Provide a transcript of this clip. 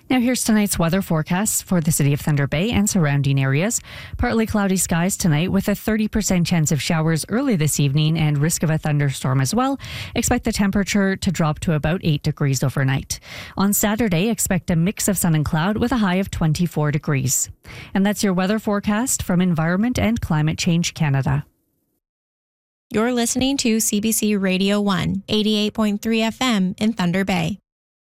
Now here's tonight's weather forecast for the city of Thunder Bay and surrounding areas. Partly cloudy skies tonight with a 30% chance of showers early this evening and risk of a thunderstorm as well. Expect the temperature to drop to about 8 degrees overnight. On Saturday, expect a mix of sun and cloud with a high of 24 degrees. And that's your weather forecast from Environment and Climate Change Canada. You're listening to CBC Radio 1, 88.3 FM in Thunder Bay.